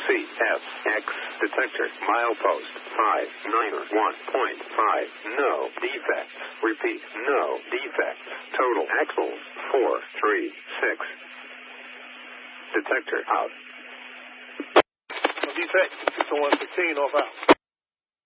CSX detector milepost 591.5. No defects. Repeat, no defects. Total axles 436. Detector out. No defects. 60115 off out.